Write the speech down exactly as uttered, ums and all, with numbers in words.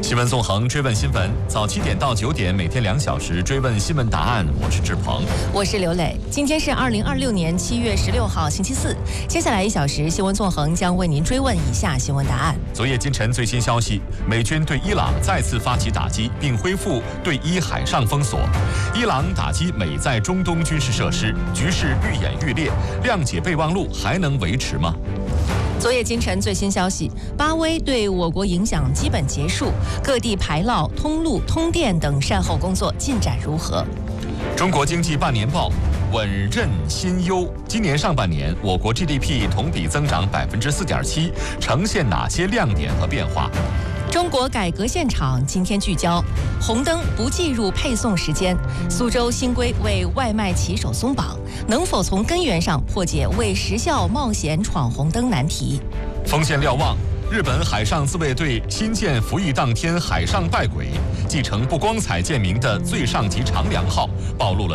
新闻纵横，追问新闻，早七点到九点，每天两小时追问新闻答案。我是志鹏， 我是刘磊。今天是二零二六年七月十六号，星期四。接下来一小时，新闻纵横将为您追问以下新闻答案。 昨夜今晨最新消息，美军对伊朗再次发起打击，并恢复对伊海上封锁。伊朗打击美在中东军事设施，局势愈演愈烈，谅解备忘录还能维持吗？ 昨夜今晨最新消息，巴威对我国影响基本结束，各地排涝、通路、通电等善后工作进展如何？ 中国经济半年报，稳任新优。今年上半年，我国 G D P 同比增长百分之四点七，呈现哪些亮点和变化？ 中国改革现场今天聚焦红灯不计入配送时间，苏州新规为外卖骑手松绑，能否从根源上破解为时效冒险闯红灯难题？ 锋线瞭望，日本海上自卫队新建服役当天海上拜轨，继承不光彩见名的最上级长良号暴露了